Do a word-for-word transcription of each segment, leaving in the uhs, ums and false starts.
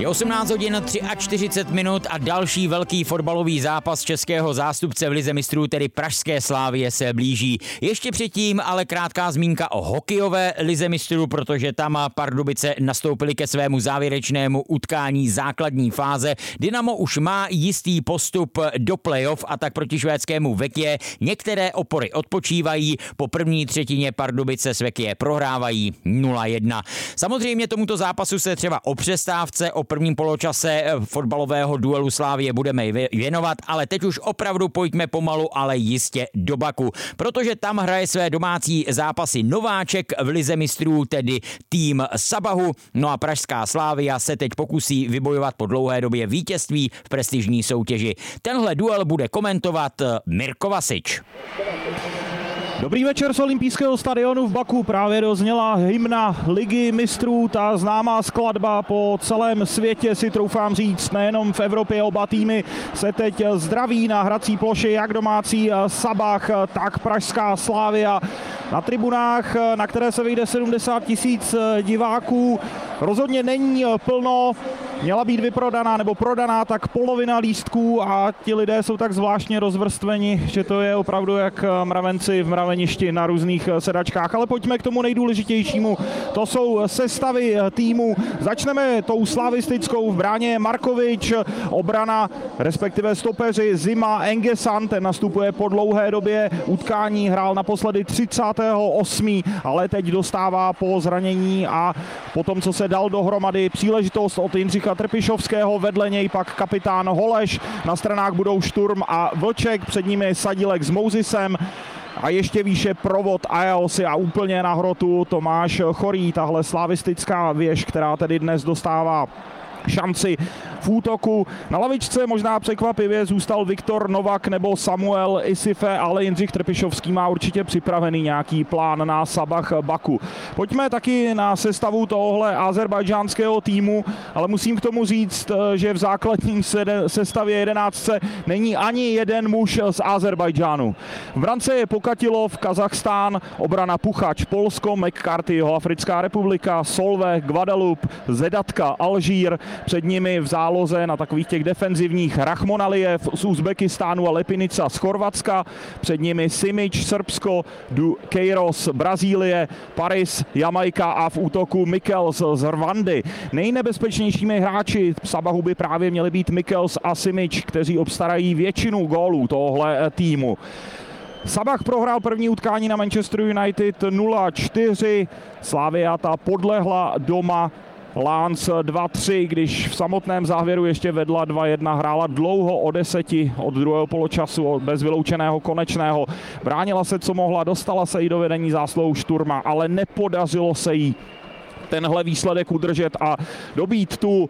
Je osmnáct hodin čtyřicet tři minut a další velký fotbalový zápas českého zástupce v Lize mistrů, tedy pražské Slavie, se blíží. Ještě předtím ale krátká zmínka o hokejové Lize mistrů, protože tam Pardubice nastoupili ke svému závěrečnému utkání základní fáze. Dynamo už má jistý postup do playoff a tak proti švédskému Vekje některé opory odpočívají. Po první třetině Pardubice s Vekje prohrávají nula jedna. Samozřejmě tomuto zápasu se třeba o přestávce, o prvním poločase fotbalového duelu Slavie budeme věnovat, ale teď už opravdu pojďme pomalu, ale jistě do Baku, protože tam hraje své domácí zápasy nováček v Lize mistrů, tedy tým Sabahu. No a pražská Slavia se teď pokusí vybojovat po dlouhé době vítězství v prestižní soutěži. Tenhle duel bude komentovat Mirko Vasič. Dobrý večer z olympijského stadionu v Baku. Právě dozněla hymna Ligy mistrů, ta známá skladba po celém světě, si troufám říct, nejenom v Evropě. Oba týmy se teď zdraví na hrací ploše, jak domácí Sabah, tak pražská Slavia. Na tribunách, na které se vejde sedmdesát tisíc diváků, rozhodně není plno. Měla být vyprodaná nebo prodaná tak polovina lístků a ti lidé jsou tak zvláštně rozvrstveni, že to je opravdu jak mravenci v mraveništi na různých sedačkách. Ale pojďme k tomu nejdůležitějšímu. To jsou sestavy týmu. Začneme tou slavistickou. V bráně Markovič, obrana, respektive stopeři Zima, Engesan, ten nastupuje po dlouhé době utkání, hrál naposledy třicátého osmého ale teď dostává po zranění a po tom, co se dal dohromady příležitost od Jindřicha Trpišovského, vedle něj pak kapitán Holeš, na stranách budou Šturm a Vlček, před nimi Sadílek s Mouzisem a ještě výše Provod, Ajaosi a úplně na hrotu Tomáš Chorý, tahle slavistická věž, která tedy dnes dostává šanci v útoku. Na lavičce možná překvapivě zůstal Viktor Novak nebo Samuel Isife, ale Jindřich Trpišovský má určitě připravený nějaký plán na Sabah Baku. Pojďme taky na sestavu tohohle azerbajdžánského týmu, ale musím k tomu říct, že v základním sestavě jedenáctce není ani jeden muž z Azerbajdžánu. V brance je Pokatilov, Kazachstán, obrana Puchač, Polsko, McCarthy, Jihoafrická republika, Solve, Guadeloupe, Zedatka, Alžír, před nimi v záloze na takových těch defenzivních Rachmon Alijev z Uzbekistánu a Lepinica z Chorvatska, před nimi Simič, Srbsko, Du Queiroz, Brazílie, Paris, Jamajka a v útoku Mikkels z Rwandy. Nejnebezpečnějšími hráči Sabahu by právě měli být Mikkels a Simič, kteří obstarají většinu gólů tohle týmu. Sabah prohrál první utkání na Manchester United nula čtyři, Slavia ta podlehla doma Lans dva tři, když v samotném závěru ještě vedla dva jedna, hrála dlouho o deseti od druhého poločasu, bez vyloučeného konečného. Bránila se, co mohla, dostala se i do vedení zásluhou Šturma, ale nepodařilo se jí tenhle výsledek udržet a dobít tu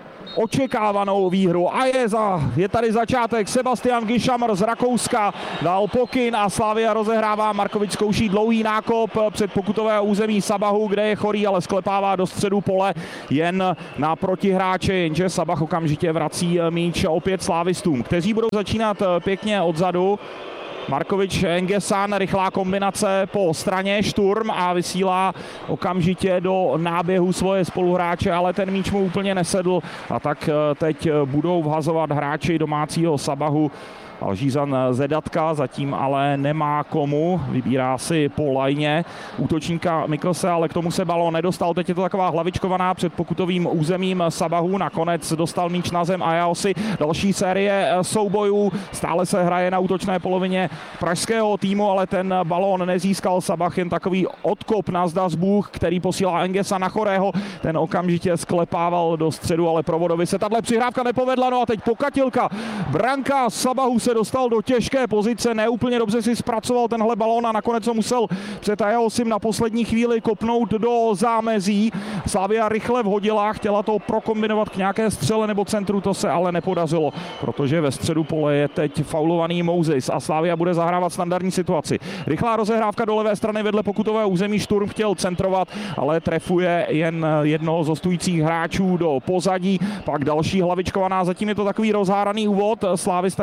očekávanou výhru. A je, za, je tady začátek. Sebastian Gišamr z Rakouska dal pokyn a Slavia rozehrává. Markovič zkouší dlouhý nákop před pokutové území Sabahu, kde je Chorý, ale sklepává do středu pole jen na protihráče, jenže Sabah okamžitě vrací míč opět slávistům, kteří budou začínat pěkně odzadu. Markovič, Engesan, rychlá kombinace po straně, Šturm a vysílá okamžitě do náběhu svoje spoluhráče, ale ten míč mu úplně nesedl a tak teď budou vhazovat hráči domácího Sabahu. Alžířan Zedatka zatím ale nemá komu, vybírá si po lajně útočníka Miklse, ale k tomu se balón nedostal. Teď je to taková hlavičkovaná před pokutovým územím Sabahu, nakonec dostal míč na zem Ajaosi. Další série soubojů, stále se hraje na útočné polovině pražského týmu, ale ten balón nezískal Sabah, jen takový odkop na Zdasbůh, který posílá Engesa na Chorého, ten okamžitě sklepával do středu, ale Provodovi se tahle přihrávka nepovedla, no a teď Pokatilka, branka Sabahu se dostal do těžké pozice, neúplně dobře si zpracoval tenhle balón a nakonec ho musel před Ajaosim na poslední chvíli kopnout do zámezí. Slavia rychle vhodila, chtěla to prokombinovat k nějaké střele nebo centru, to se ale nepodařilo, protože ve středu pole je teď faulovaný Mouzis a Slavia bude zahrávat standardní situaci. Rychlá rozehrávka do levé strany vedle pokutového území, Šturm chtěl centrovat, ale trefuje jen jednoho z hostujících hráčů do pozadí, pak další hlavičkovaná, zatím je to takový rozháraný úvod, slávisté se snaží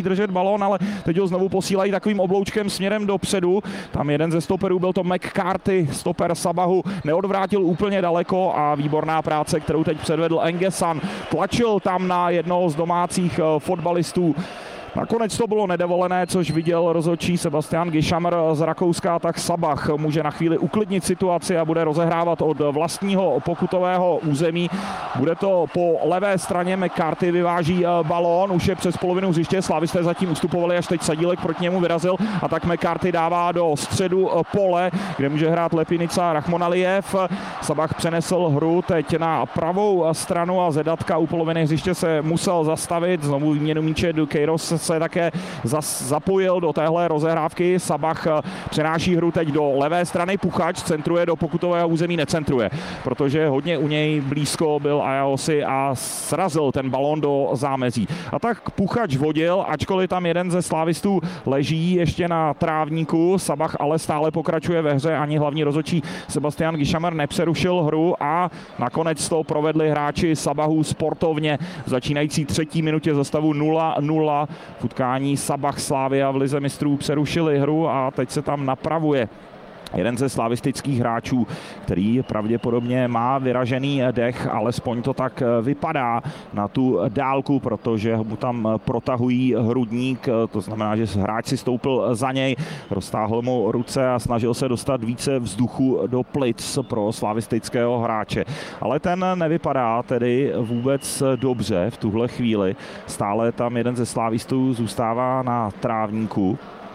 dokáží držet balón, ale teď ho znovu posílají takovým obloučkem směrem dopředu. Tam jeden ze stoperů, byl to McCarthy, stoper Sabahu, neodvrátil úplně daleko a výborná práce, kterou teď předvedl Engesan. Tlačil tam na jednoho z domácích fotbalistů. Nakonec to bylo nedovolené, což viděl rozhodčí Sebastian Gišamr z Rakouska, tak Sabah může na chvíli uklidnit situaci a bude rozehrávat od vlastního pokutového území. Bude to po levé straně, McCarthy vyváží balón, už je přes polovinu hřiště, slávisté zatím ustupovali, až teď Sadílek proti němu vyrazil a tak McCarthy dává do středu pole, kde může hrát Lepinica Rachmonalijev. Sabah přenesl hru teď na pravou stranu a Zedatka u poloviny hřiště se musel zastavit, znovu výměnu míče Dukeiros se také zas zapojil do téhle rozehrávky. Sabah přenáší hru teď do levé strany, Puchač centruje do pokutového území, necentruje, protože hodně u něj blízko byl Ayaosi a srazil ten balón do zámezí. A tak Puchač vodil, ačkoliv tam jeden ze slávistů leží ještě na trávníku. Sabah ale stále pokračuje ve hře, ani hlavní rozhodčí Sebastian Gišamr nepřerušil hru a nakonec to provedli hráči Sabahu sportovně v začínající třetí minutě za stavu nula nula. V utkání Sabah Slavia v lize mistrů přerušili hru a teď se tam napravuje jeden ze slavistických hráčů, který pravděpodobně má vyražený dech, alespoň to tak vypadá na tu dálku, protože mu tam protahují hrudník, to znamená, že hráč si stoupil za něj, roztáhl mu ruce a snažil se dostat více vzduchu do plic pro slavistického hráče. Ale ten nevypadá tedy vůbec dobře v tuhle chvíli. Stále tam jeden ze slávistů zůstává na trávníku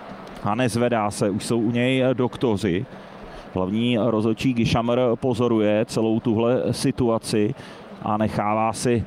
a nezvedá se, už jsou u něj doktoři. Hlavní rozhodčí Gišamr pozoruje celou tuhle situaci a nechává si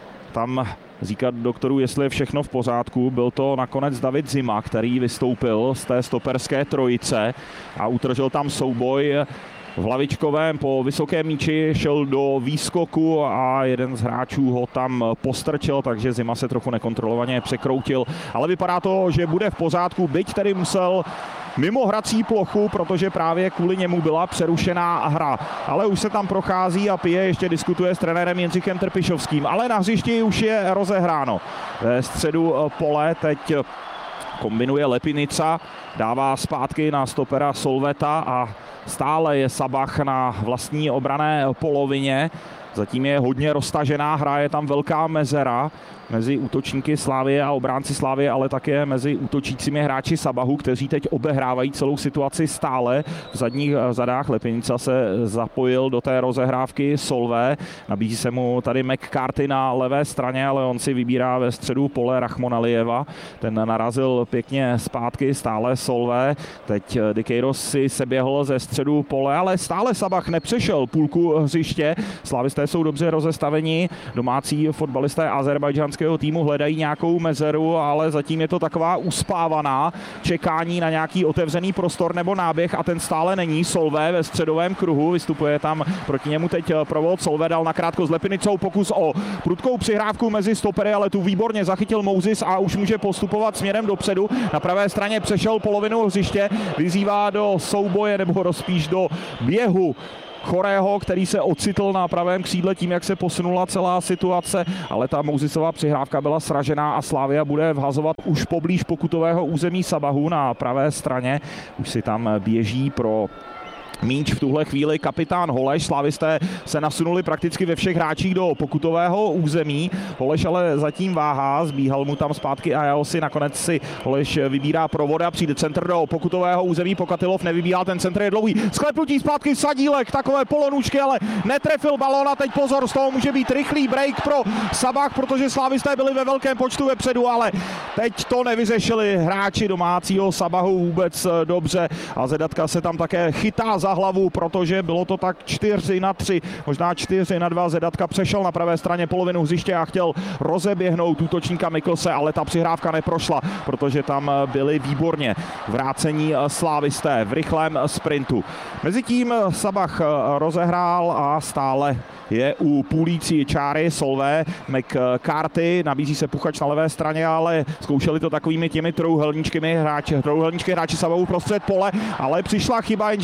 tam říkat doktoru, jestli je všechno v pořádku. Byl to nakonec David Zima, který vystoupil z té stoperské trojice a utržil tam souboj. V hlavičkovém po vysokém míči šel do výskoku a jeden z hráčů ho tam postrčil, takže Zima se trochu nekontrolovaně překroutil. Ale vypadá to, že bude v pořádku, byť tedy musel mimo hrací plochu, protože právě kvůli němu byla přerušená hra. Ale už se tam prochází a pije, ještě diskutuje s trenérem Jindřichem Trpišovským. Ale na hřišti už je rozehráno. Ve středu pole teď kombinuje Lepinica, dává zpátky na stopera Solveta a stále je Sabah na vlastní obranné polovině. Zatím je hodně roztažená hra, je tam velká mezera mezi útočníky Slavie a obránci Slavie, ale také mezi útočícími hráči Sabahu, kteří teď obehrávají celou situaci stále. V zadních zadách Lepinica se zapojil do té rozehrávky Solvé. Nabízí se mu tady McCarthy na levé straně, ale on si vybírá ve středu pole Rachmonalijeva. Ten narazil pěkně zpátky, stále Solvé. Teď Dikeiros si seběhl ze středu pole, ale stále Sabah nepřešel půlku hřiště. Slavisté jsou dobře rozestaveni, domácí fotbalisté azerbajdžanské týmu hledají nějakou mezeru, ale zatím je to taková uspávaná čekání na nějaký otevřený prostor nebo náběh a ten stále není. Solvé ve středovém kruhu, vystupuje tam proti němu teď provod. Solvé dal nakrátko s Lepinicou pokus o prudkou přihrávku mezi stopery, ale tu výborně zachytil Mousis a už může postupovat směrem dopředu. Na pravé straně přešel polovinu hřiště, vyzývá do souboje nebo rozpíš do běhu Chorého, který se ocitl na pravém křídle tím, jak se posunula celá situace, ale ta Mousisová přihrávka byla sražená a Slavia bude vhazovat už poblíž pokutového území Sabahu na pravé straně. Už si tam běží pro míč v tuhle chvíli kapitán Holeš. Slavisté se nasunuli prakticky ve všech hráčích do pokutového území. Holeš ale zatím váhá, zbíhal mu tam zpátky Ayaosi, nakonec si Holeš vybírá provoda, přijde centr do pokutového území, Pokatilov nevybíhá, ten centr je dlouhý. Sklepnutí zpátky Sadílek, takové polonůčky, ale netrefil balón a teď pozor, z toho může být rychlý break pro Sabah, protože slavisté byli ve velkém počtu vepředu, ale teď to nevyřešili hráči domácího Sabahu vůbec dobře a Zedatka se tam také chytá za hlavu, protože bylo to tak čtyři na tři, možná čtyři na dva. Zedatka přešel na pravé straně polovinu hřiště a chtěl rozeběhnout útočníka Miklse, ale ta přihrávka neprošla, protože tam byli výborně vrácení slávisté v rychlém sprintu. Mezitím Sabah rozehrál a stále je u půlící čáry Solvé. McCarthy, nabízí se Puchač na levé straně, ale zkoušeli to takovými těmi trouhelníčkami hráči, trouhelníčky hráči Sabahu prostřed pole, ale přišla chyba, jenže v zápětí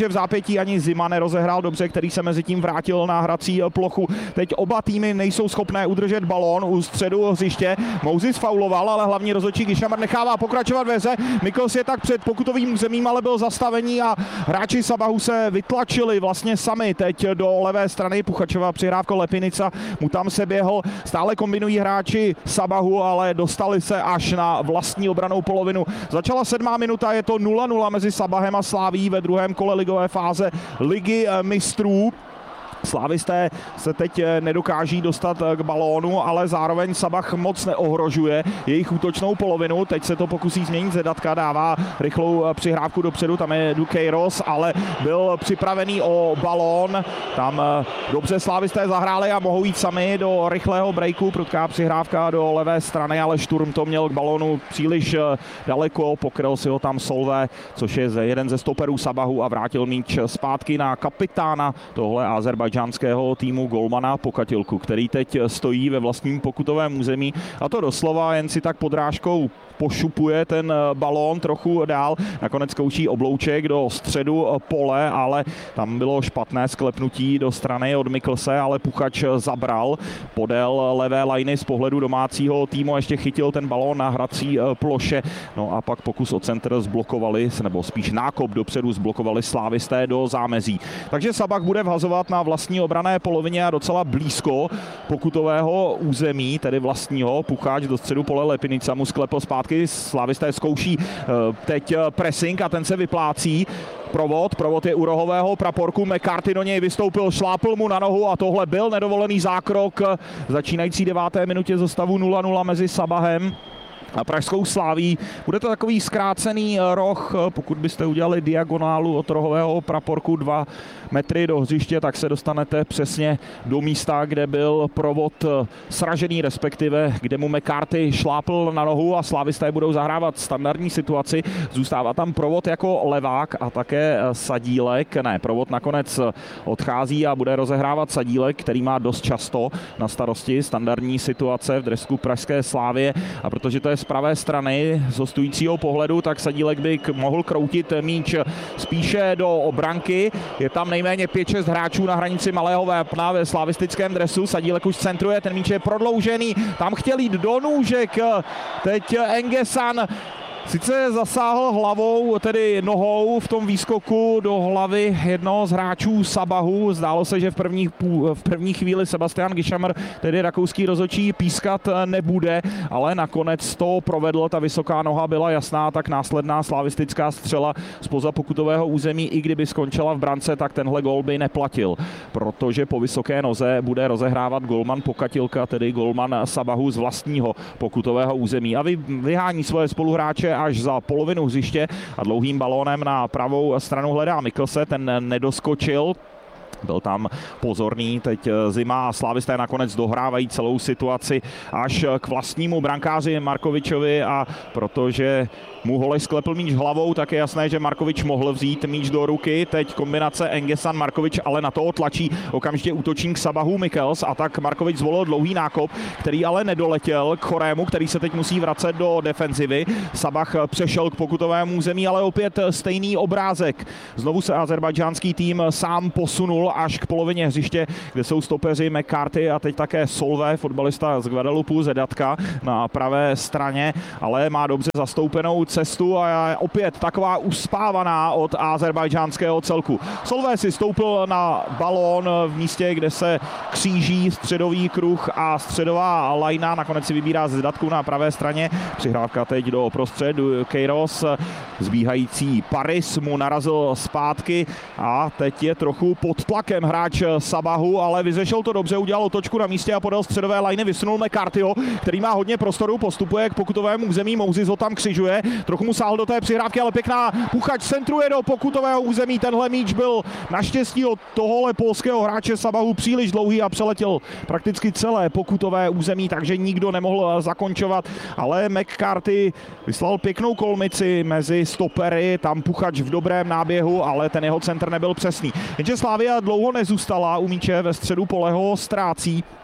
třetí ani Zima nerozehrál dobře, který se mezi tím vrátil na hrací plochu. Teď oba týmy nejsou schopné udržet balón u středu hřiště. Moses fauloval, ale hlavní rozhodčí Gishammer nechává pokračovat ve hře. Mikkels je tak před pokutovým územím, ale byl zastavení a hráči Sabahu se vytlačili vlastně sami teď do levé strany. Puchačova přihrávka Lepinica mu tam se běhl. Stále kombinují hráči Sabahu, ale dostali se až na vlastní obranou polovinu. Začala sedmá minuta, je to nula nula mezi Sabahem a Slavií ve druhém kole ligové fáze Ligy mistrů. Slávisté se teď nedokáží dostat k balónu, ale zároveň Sabah moc neohrožuje jejich útočnou polovinu. Teď se to pokusí změnit, Zedatka dává rychlou přihrávku dopředu, tam je Dukeiros, ale byl připravený o balón. Tam dobře Slávisté zahráli a mohou jít sami do rychlého breaku. Prudká přihrávka do levé strany, ale Šturm to měl k balónu příliš daleko, pokryl si ho tam Solve, což je jeden ze stoperů Sabahu a vrátil míč zpátky na kapitána tohle Azerbajdžánského týmu golmana Pokatilku, který teď stojí ve vlastním pokutovém území a to doslova jen si tak podrážkou pošupuje ten balón trochu dál. Nakonec zkouší oblouček do středu pole, ale tam bylo špatné sklepnutí do strany od Mikkelse, ale Puchač zabral podél levé lajny z pohledu domácího týmu a ještě chytil ten balón na hrací ploše. No a pak pokus o centr zblokovali, nebo spíš nákop dopředu zblokovali Slávisté do zámezí. Takže Sabah bude vhazovat na vlastní obrané polovině a docela blízko pokutového území, tedy vlastního. Puchač do středu pole, Lepinica mu sklepl zpátky. Slávisté zkouší teď pressing a ten se vyplácí. Provod, provod je u rohového praporku, McCarthy do něj vystoupil, šlápl mu na nohu a tohle byl nedovolený zákrok. Začínající deváté minutě ze stavu nula nula mezi Sabahem a pražskou Slavií. Bude to takový zkrácený roh, pokud byste udělali diagonálu od rohového praporku dva metry do hřiště, tak se dostanete přesně do místa, kde byl provod sražený, respektive kde mu McCarthy šlápl na nohu a Slavisté budou zahrávat standardní situaci. Zůstává tam provod jako levák a také Sadílek. Ne, provod nakonec odchází a bude rozehrávat Sadílek, který má dost často na starosti standardní situace v dresku pražské Slávie a protože to je z pravé strany z hostujícího pohledu, tak Sadílek by mohl kroutit míč spíše do obranky. Je tam nejméně pět šest hráčů na hranici malého vápna ve slavistickém dresu. Sadílek už centruje, ten míč je prodloužený, tam chtěl jít do nůžek. Teď Engesan sice zasáhl hlavou, tedy nohou v tom výskoku do hlavy jednoho z hráčů Sabahu. Zdálo se, že v první, v první chvíli Sebastian Gishammer, tedy rakouský rozhodčí, pískat nebude, ale nakonec to provedl. Ta vysoká noha byla jasná, tak následná slavistická střela zpoza pokutového území, i kdyby skončila v brance, tak tenhle gól by neplatil, protože po vysoké noze bude rozehrávat golman Pokatilka, tedy golman Sabahu z vlastního pokutového území a vyhání svoje spoluhráče až za polovinu hřiště a dlouhým balónem na pravou stranu hledá Mikkelse, ten nedoskočil. Byl tam pozorný, teď Zima a Slavisté nakonec dohrávají celou situaci až k vlastnímu brankáři Markovičovi a protože mu Holeš sklepl míč hlavou, tak je jasné, že Markovič mohl vzít míč do ruky. Teď kombinace Engesan Markovič, ale na to tlačí okamžitě útočník Sabahu Mikkels a tak Markovič zvolil dlouhý nákop, který ale nedoletěl k Chorému, který se teď musí vracet do defenzivy. Sabah přešel k pokutovému území, ale opět stejný obrázek. Znovu se azerbajdžánský tým sám posunul až k polovině hřiště, kde jsou stopeři McCarthy a teď také Solve, fotbalista z Guadeloupu, Zedatka na pravé straně, ale má dobře zastoupenou cestu a je opět taková uspávaná od azerbajdžánského celku. Solve si stoupil na balón v místě, kde se kříží středový kruh a středová lajna, nakonec si vybírá Zedatku na pravé straně. Přihrávka teď do prostředu, Keiros, zbíhající Paris mu narazil zpátky a teď je trochu pod tlakem hráč Sabahu, ale vyřešil to dobře, udělal otočku na místě a podél středové lajny vysunul McCarthyho, který má hodně prostoru, postupuje k pokutovému území, Moses ho tam křižuje, trochu mu sáhl do té přihrávky, ale pěkná, Puchač centruje do pokutového území, tenhle míč byl naštěstí od tohohle polského hráče Sabahu příliš dlouhý a přeletěl prakticky celé pokutové území, takže nikdo nemohl zakončovat, ale McCarthy vyslal pěknou kolmici mezi stopery, tam Puchač v dobrém náběhu, ale ten jeho centr nebyl přesný. Jenže Slavia dlouho nezůstala u míče ve středu pole, ho ztrácí.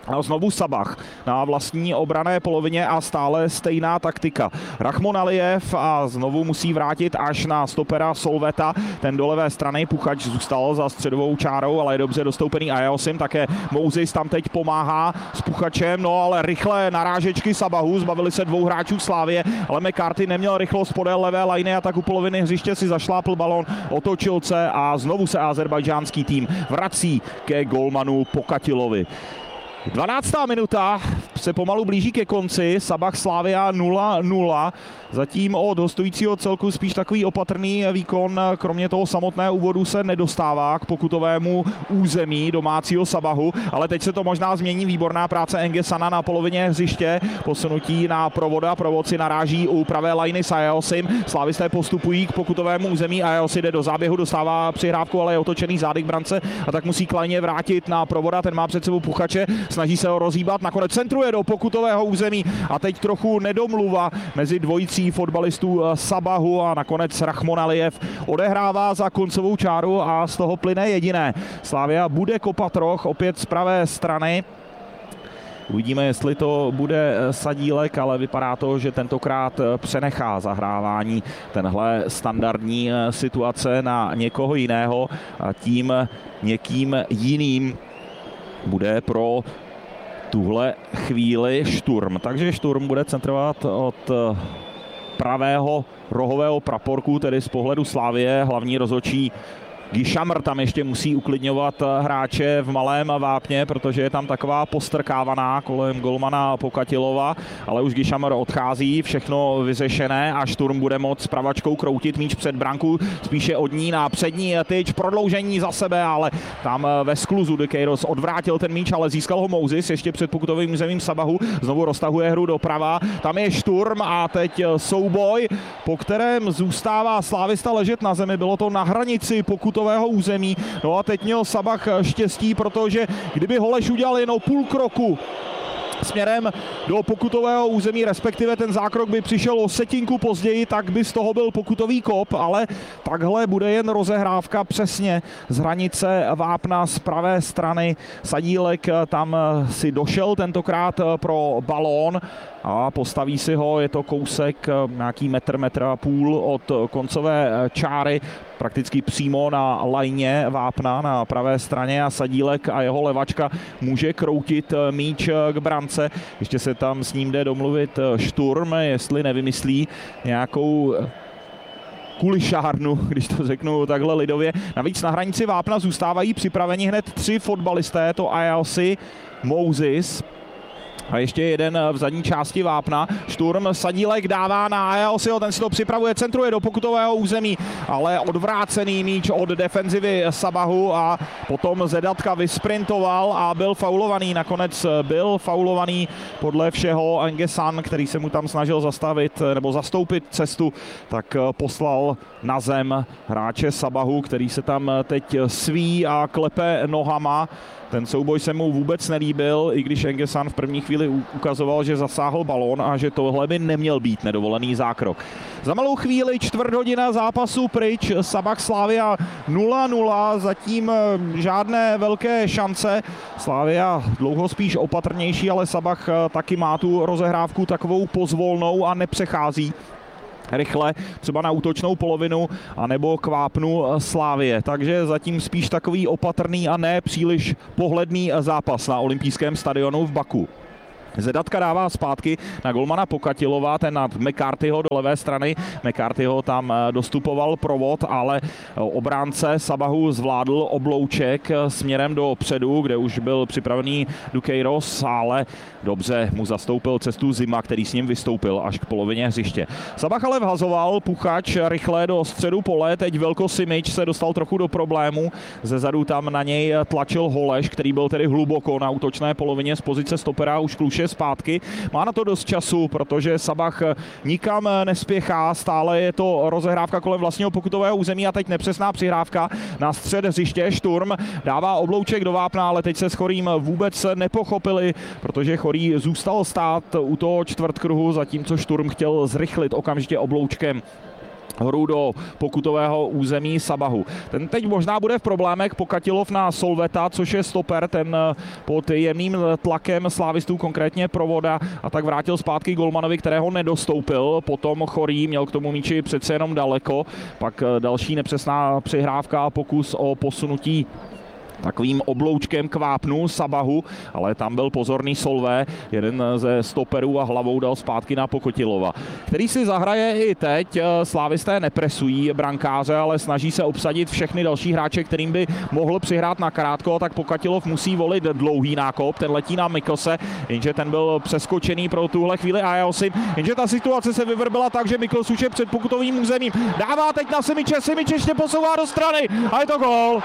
A znovu Sabach na vlastní obranné polovině a stále stejná taktika. Rachmon Alijev a znovu musí vrátit až na stopera Solveta. Ten do levé strany, Puchač zůstal za středovou čárou, ale je dobře dostoupený Ayosim. Také Moses tam teď pomáhá s Puchačem, no ale rychle narážečky Sabahu, zbavili se dvou hráčů Slávie, ale McCarthy neměl rychlost podél levé lajny a tak u poloviny hřiště si zašlápl balon, otočil se a znovu se azerbajdžánský tým vrací ke golmanu Pokatilovi. dvanáctá minuta se pomalu blíží ke konci, Sabach Slavia nula nula. Zatím od hostujícího celku spíš takový opatrný výkon, kromě toho samotného úvodu se nedostává k pokutovému území domácího Sabahu, ale teď se to možná změní, výborná práce Engesana na polovině hřiště, posunutí na Provoda, Provod si naráží u pravé lajny s Ayosim, slávisté postupují k pokutovému území, Ayos jde do záběhu, dostává přihrávku, ale je otočený zády k brance a tak musí klajně vrátit na Provoda, ten má před sebou Puchače, snaží se ho rozhýbat, nakonec centruje do pokutového území a teď trochu nedomluva mezi dvojicí fotbalistů Sabahu a nakonec Rachmon Alijev odehrává za koncovou čáru a z toho plyne jediné. Slavia bude kopat roh opět z pravé strany. Uvidíme, jestli to bude Sadílek, ale vypadá to, že tentokrát přenechá zahrávání tenhle standardní situace na někoho jiného a tím někým jiným bude pro tuhle chvíli Šturm. Takže Šturm bude centrovat od pravého rohového praporku, tedy z pohledu Slavie. Hlavní rozhodčí Gishamr tam ještě musí uklidňovat hráče v malém vápně, protože je tam taková postrkávaná kolem golmana Pokatilova, ale už Gishamr odchází, všechno vyřešené a Šturm bude moct pravačkou kroutit míč před branku, spíše od ní na přední tyč, prodloužení za sebe, ale tam ve skluzu De Queiroz odvrátil ten míč, ale získal ho Moses ještě před pokutovým územím Sabahu, znovu roztahuje hru doprava, tam je Šturm a teď souboj, po kterém zůstává slávista ležet na zemi, bylo to na hranici pokutového území. No a teď měl Sabach štěstí, protože kdyby Holeš udělal jen o půl kroku směrem do pokutového území, respektive ten zákrok by přišel o setinku později, tak by z toho byl pokutový kop, ale takhle bude jen rozehrávka přesně z hranice vápna z pravé strany. Sadílek tam si došel tentokrát pro balón a postaví si ho, je to kousek nějaký metr, metr a půl od koncové čáry, prakticky přímo na lajně vápna na pravé straně a Sadílek a jeho levačka může kroutit míč k brance. Ještě se tam s ním jde domluvit Šturm, jestli nevymyslí nějakou kulišárnu, když to řeknu takhle lidově. Navíc na hranici vápna zůstávají připraveni hned tři fotbalisté, to Ayosi, Moses a ještě jeden v zadní části vápna. Šturm, Sadílek dává na Ayosiho, ten si to připravuje, centruje do pokutového území, ale odvrácený míč od defenzivy Sabahu a potom Zedatka vysprintoval a byl faulovaný. Nakonec byl faulovaný podle všeho Engesan, který se mu tam snažil zastavit nebo zastoupit cestu, tak poslal na zem hráče Sabahu, který se tam teď sví a klepe nohama. Ten souboj se mu vůbec nelíbil, i když Engesan v první chvíli ukazoval, že zasáhl balón a že tohle by neměl být nedovolený zákrok. Za malou chvíli čtvrt hodina zápasu pryč, Sabach Slavia nula nula, zatím žádné velké šance. Slavia dlouho spíš opatrnější, ale Sabach taky má tu rozehrávku takovou pozvolnou a nepřechází rychle, třeba na útočnou polovinu, anebo k vápnu Slavie. Takže zatím spíš takový opatrný a ne příliš pohledný zápas na olympijském stadionu v Baku. Zedatka dává zpátky na golmana Pokatilova, ten na McCarthyho do levé strany. McCarthyho tam dostupoval Provod, ale obránce Sabahu zvládl oblouček směrem do předu, kde už byl připravený De Queiroz, ale dobře mu zastoupil cestu Zima, který s ním vystoupil až k polovině hřiště. Sabach ale vhazoval, Puchač rychle do středu pole, teď Velko Simič se dostal trochu do problému. Zezadu tam na něj tlačil Holeš, který byl tedy hluboko na útočné polovině z pozice stopera, už kluše zpátky. Má na to dost času, protože Sabach nikam nespěchá, stále je to rozehrávka kolem vlastního pokutového území a teď nepřesná přihrávka na střed hřiště. Šturm dává oblouček do vápna, ale teď se s Chorým vůbec nepochopili, protože Chorý zůstal stát u toho čtvrtkruhu, zatímco Šturm chtěl zrychlit okamžitě obloučkem hru do pokutového území Sabahu. Ten teď možná bude v problémech, Pokatilov na Solveta, což je stoper, ten pod jemným tlakem slávistů, konkrétně Provoda, a tak vrátil zpátky golmanovi, kterého nedostoupil. Potom Chorý měl k tomu míči přece jenom daleko, pak další nepřesná přihrávka a pokus o posunutí takovým obloučkem k vápnu Sabahu, ale tam byl pozorný Solvé, jeden ze stoperů, a hlavou dal zpátky na Pokotilova, který si zahraje i teď. Slávisté nepresují brankáře, ale snaží se obsadit všechny další hráče, kterým by mohl přihrát na krátko, tak Pokatilov musí volit dlouhý nákop, ten letí na Miklse, jenže ten byl přeskočený pro tuhle chvíli a já si, jenže ta situace se vyvrbila tak, že Mikls už je před pokutovým územím, dává teď na Simiče, Simič ještě posouvá do strany a je to gól.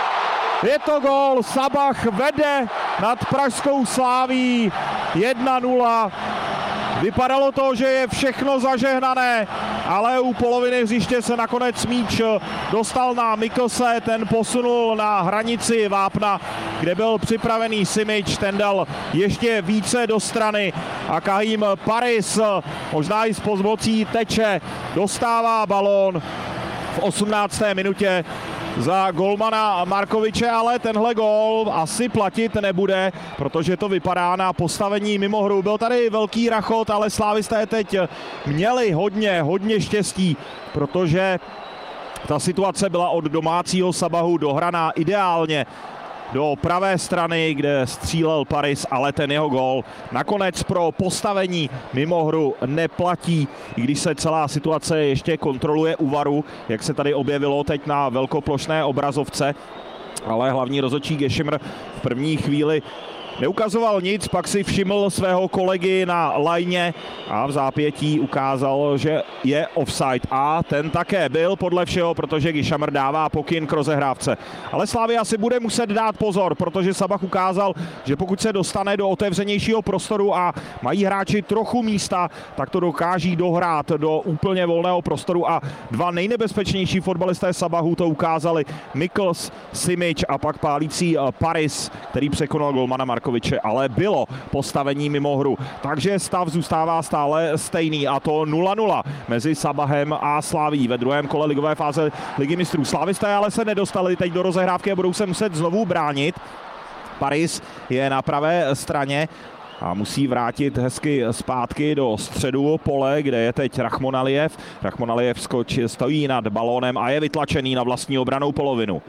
Je to gól, Sabah vede nad pražskou Slavií jedna nula. Vypadalo to, že je všechno zažehnané, ale u poloviny hřiště se nakonec míč dostal na Miklse, ten posunul na hranici vápna, kde byl připravený Simič, ten dal ještě více do strany a Kahim Paris, možná i s pomocí teče, dostává balón v osmnácté minutě za golmana Markoviče, ale tenhle gól asi platit nebude, protože to vypadá na postavení mimo hru. Byl tady velký rachot, ale slávisté teď měli hodně, hodně štěstí, protože ta situace byla od domácího Sabahu dohraná ideálně do pravé strany, kde střílel Paris, ale ten jeho gól nakonec pro postavení mimo hru neplatí, i když se celá situace ještě kontroluje u varu, jak se tady objevilo teď na velkoplošné obrazovce, ale hlavní rozhodčí Gešimr v první chvíli neukazoval nic, pak si všiml svého kolegy na lajně a v zápětí ukázal, že je offside. A ten také byl podle všeho, protože Gešimr dává pokyn k rozehrávce. Ale Slavia si bude muset dát pozor, protože Sabah ukázal, že pokud se dostane do otevřenějšího prostoru a mají hráči trochu místa, tak to dokáží dohrát do úplně volného prostoru a dva nejnebezpečnější fotbalisté Sabahu to ukázali. Mikls, Simič a pak pálící Paris, který překonal golmana Markoviče, ale bylo postavení mimo hru. Takže stav zůstává stále stejný a to nula nula mezi Sabahem a Slavií ve druhém kole ligové fáze Ligy mistrů. Slavisté ale se nedostali teď do rozehrávky a budou se muset znovu bránit. Paris je na pravé straně a musí vrátit hezky zpátky do středu pole, kde je teď Rachmon Alijev. Rachmon Alijev skočí, stojí nad balónem a je vytlačený na vlastní obranou polovinu.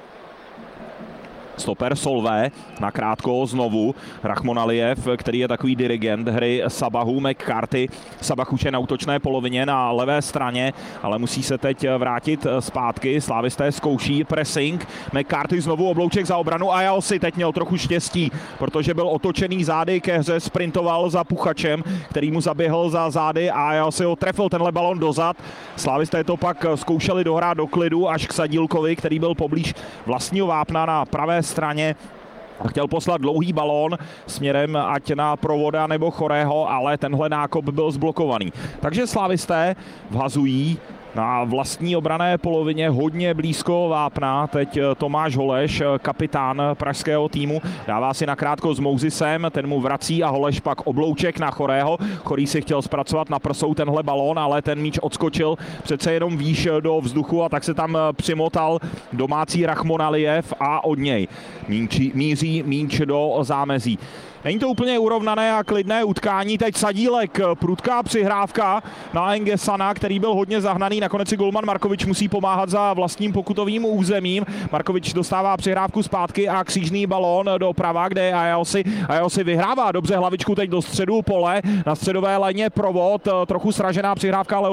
Stoper Solvé, nakrátko znovu Rachmon Alijev, který je takový dirigent hry Sabahu. McCarthy, Sabah už je na útočné polovině na levé straně, ale musí se teď vrátit zpátky. Slávisté zkouší pressing, McCarthy znovu oblouček za obranu a já si teď měl trochu štěstí, protože byl otočený zády ke hře, sprintoval za Puchačem, který mu zaběhl za zády a já si ho trefil tenhle balon dozad. Slávisté to pak zkoušeli dohrát do klidu až k Sadílkovi, který byl poblíž vlastního vápna na pravé straně. Chtěl poslat dlouhý balón směrem ať na Provoda nebo Chorého, ale tenhle nákop byl zblokovaný. Takže slávisté vhazují na vlastní obrané polovině hodně blízko vápna. Teď Tomáš Holeš, kapitán pražského týmu, dává si nakrátko s Mouzisem, ten mu vrací a Holeš pak oblouček na Chorého. Chorý si chtěl zpracovat na prsou tenhle balón, ale ten míč odskočil přece jenom výš do vzduchu a tak se tam přimotal domácí Rachmon Alijev a od něj míči, míří míč do zámezí. Není to úplně urovnané a klidné utkání. Teď Sadílek, prudká přihrávka na Engesana, který byl hodně zahnaný. Nakonec si golman Markovič musí pomáhat za vlastním pokutovým územím. Markovič dostává přihrávku zpátky a křížný balón doprava, kde je Ajosi. Ajosi vyhrává dobře hlavičku teď do středu pole. Na středové lajně Provod, trochu sražená přihrávka, ale